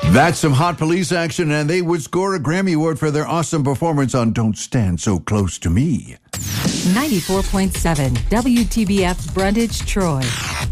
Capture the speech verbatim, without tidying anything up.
That's some Hot Police action, and they would score a Grammy Award for their awesome performance on Don't Stand So Close to Me. ninety-four point seven W T B F Brundage, Troy.